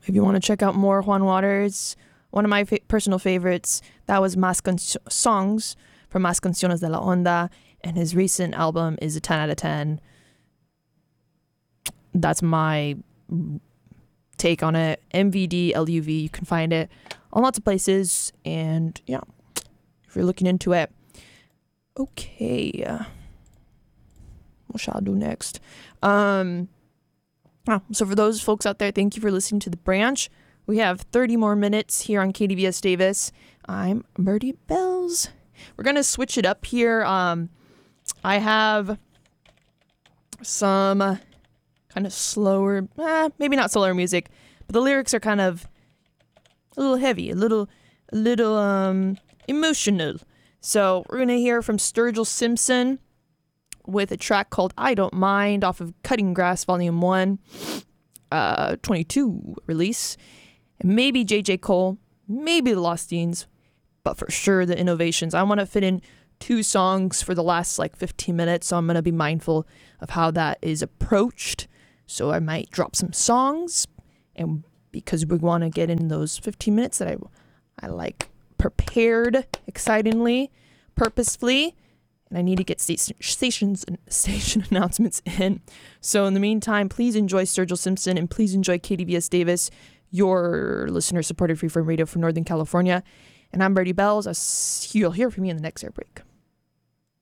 if you want to check out more Juan Waters, one of my personal favorites, that was Songs from Más Canciones de la Onda, and his recent album is a 10 out of 10. That's my take on it. MVD LUV, you can find it on lots of places, and yeah, if you're looking into it. Okay, what shall I do next? So for those folks out there, thank you for listening to The Branch. We have 30 more minutes here on KDVS Davis. I'm Birdie Bells. We're going to switch it up here. I have some kind of slower, maybe not slower music, but the lyrics are kind of a little heavy, a little emotional. So we're going to hear from Sturgill Simpson with a track called I Don't Mind off of Cutting Grass Volume 1, 22 release. And maybe J.J. Cole, maybe the Lost Deans, but for sure the Innovations. I want to fit in 2 songs for the last 15 minutes, so I'm going to be mindful of how that is approached. So I might drop some songs, and because we want to get in those 15 minutes that I like prepared, excitingly, purposefully, and I need to get station announcements in. So in the meantime, please enjoy Sturgill Simpson, and please enjoy KDVS Davis, your listener-supported freeform radio from Northern California. And I'm Birdie Bells. You'll hear from me in the next air break.